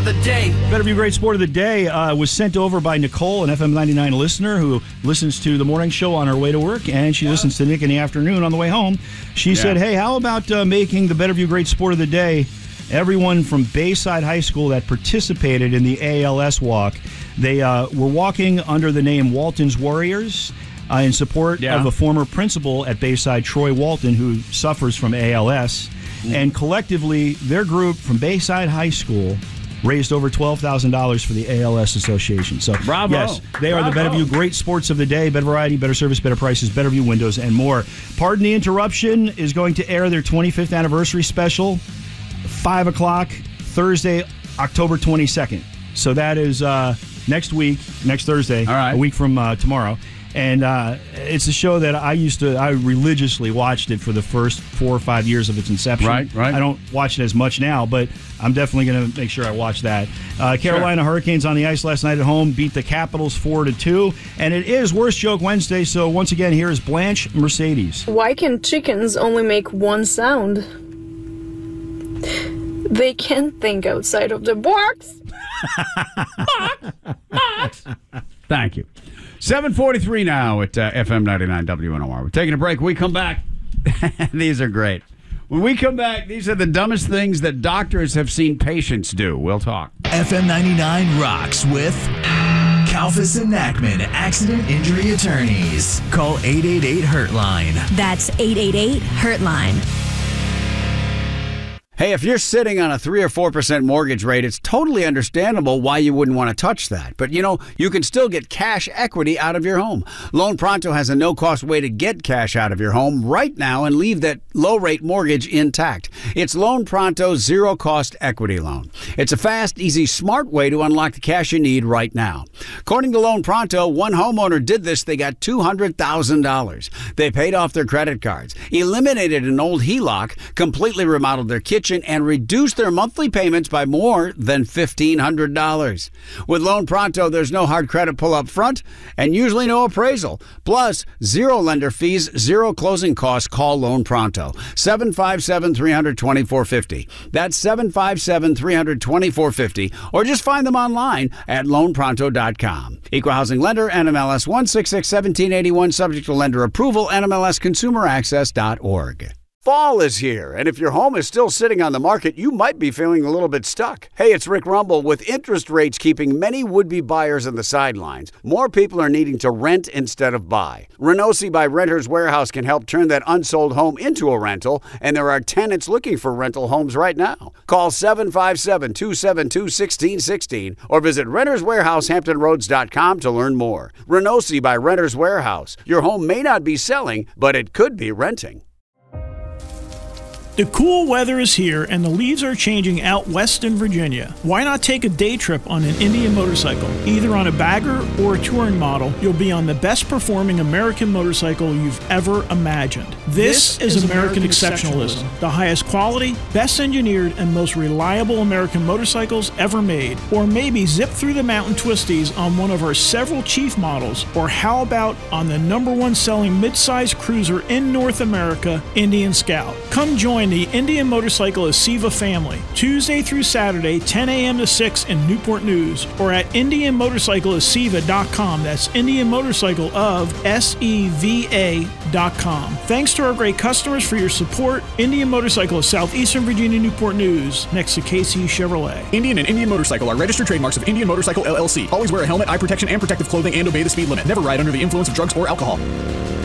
of the day. Better View Great Sport of the Day was sent over by Nicole, an FM 99 listener who listens to the morning show on her way to work, and she listens to Nick in the afternoon on the way home. She said, hey, how about making the Better View Great Sport of the Day everyone from Bayside High School that participated in the ALS walk? They were walking under the name Walton's Warriors in support of a former principal at Bayside, Troy Walton, who suffers from ALS. And collectively, their group from Bayside High School raised over $12,000 for the ALS Association. So, bravo. Yes, they are the Better View Great Sports of the Day. Better variety, better service, better prices, Better View windows, and more. Pardon the Interruption is going to air their 25th anniversary special, 5 o'clock, Thursday, October 22nd. So that is next week, next Thursday, a week from tomorrow. And it's a show that I religiously watched it for the first 4 or 5 years of its inception. Right. I don't watch it as much now, but I'm definitely going to make sure I watch that. Carolina Hurricanes on the ice last night at home beat the Capitals 4-2. And it is Worst Joke Wednesday, so once again, here is Blanche Mercedes. Why can chickens only make one sound? They can't think outside of the box. Box. Thank you. 7:43 now at FM 99 WNOR. We're taking a break. When we come back. These are great. When we come back, these are the dumbest things that doctors have seen patients do. We'll talk. FM 99 rocks with Kalfas and Nachman Accident Injury Attorneys. Call 888-HURT-LINE. That's 888-HURT-LINE. Hey, if you're sitting on a 3 or 4% mortgage rate, it's totally understandable why you wouldn't want to touch that. But, you can still get cash equity out of your home. Loan Pronto has a no-cost way to get cash out of your home right now and leave that low-rate mortgage intact. It's Loan Pronto's zero-cost equity loan. It's a fast, easy, smart way to unlock the cash you need right now. According to Loan Pronto, one homeowner did this. They got $200,000. They paid off their credit cards, eliminated an old HELOC, completely remodeled their kitchen, and reduced their monthly payments by more than $1,500. With Loan Pronto, there's no hard credit pull up front and usually no appraisal. Plus, zero lender fees, zero closing costs. Call Loan Pronto. 757-300-2450. That's 757-300-2450. Or just find them online at loanpronto.com. Equal housing lender, NMLS 1661781, subject to lender approval, NMLSconsumeraccess.org. Fall is here, and if your home is still sitting on the market, you might be feeling a little bit stuck. Hey, it's Rick Rumble. With interest rates keeping many would-be buyers on the sidelines, more people are needing to rent instead of buy. Renosi by Renters Warehouse can help turn that unsold home into a rental, and there are tenants looking for rental homes right now. Call 757-272-1616 or visit renterswarehousehamptonroads.com to learn more. Renosi by Renters Warehouse. Your home may not be selling, but it could be renting. The cool weather is here and the leaves are changing out west in Virginia. Why not take a day trip on an Indian motorcycle? Either on a bagger or a touring model, you'll be on the best performing American motorcycle you've ever imagined. This is American exceptionalism. The highest quality, best engineered, and most reliable American motorcycles ever made. Or maybe zip through the mountain twisties on one of our several Chief models. Or how about on the #1 selling midsize cruiser in North America, Indian Scout. Come join the Indian Motorcycle Siva family, Tuesday through Saturday, 10 a.m. to 6 in Newport News, or at IndianMotorcycleOfSiva.com. That's Indian Motorcycle of SEVA.com. Thanks to our great customers for your support. Indian Motorcycle of Southeastern Virginia, Newport News, next to KC Chevrolet. Indian and Indian Motorcycle are registered trademarks of Indian Motorcycle LLC. Always wear a helmet, eye protection, and protective clothing, and obey the speed limit. Never ride under the influence of drugs or alcohol.